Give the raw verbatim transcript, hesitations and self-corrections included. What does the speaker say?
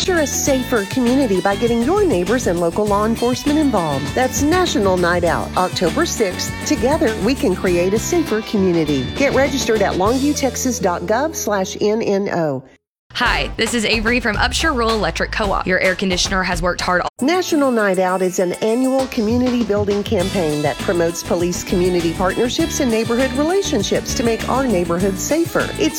Nurture a safer community by getting your neighbors and local law enforcement involved. That's National Night Out, October sixth. Together, we can create a safer community. Get registered at longviewtexas.gov slash NNO. Hi, this is Avery from Upshur Rural Electric Co-op. Your air conditioner has worked hard. National Night Out is an annual community building campaign that promotes police community partnerships and neighborhood relationships to make our neighborhoods safer. It's